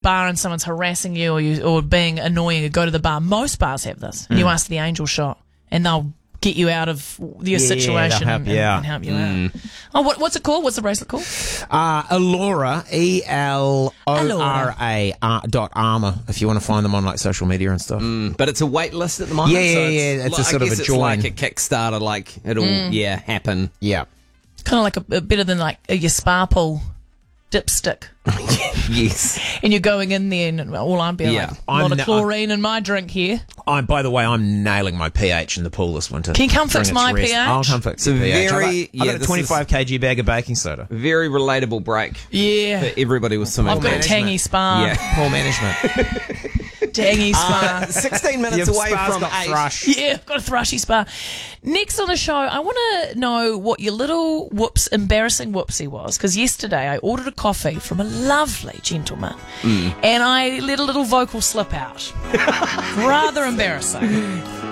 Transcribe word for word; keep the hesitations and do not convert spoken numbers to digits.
bar and someone's harassing you or you or being annoying, you go to the bar. Most bars have this. And Mm. you ask the angel shot, and they'll get you out of your Yeah, situation they'll help and, you out. and help you Mm. out. Oh, what, what's it called? What's the bracelet called? Uh, Elora, E L O R A uh, dot armor, if you want to find them on like social media and stuff. Mm, but it's a wait list at the moment. Yeah, yeah, so yeah, it's a like- sort I of guess a it's join. like a Kickstarter, like it'll Mm. yeah happen. Yeah. Kind of like a, a better than like a, your spa pool dipstick. Yes. And you're going in there and all I'm being Yeah. like, a I'm lot of na- chlorine in my drink here. I'm, by the way, I'm nailing my pH in the pool this winter. Can you come Bring fix its my rest. pH? I'll come fix So your pH. I've very- got, yeah, I've got a this twenty-five kilogram bag of baking soda. Very relatable break Yeah. for everybody with swimming. I've got a management. tangy spa. Yeah. Pool management. Tangy spa. Uh, Sixteen minutes Your away spa's from got eight. thrush. Yeah, I've got a thrushy spa. Next on the show, I want to know what your little whoops, embarrassing whoopsie was. Because yesterday I ordered a coffee from a lovely gentleman and I let a little vocal slip out. Rather embarrassing.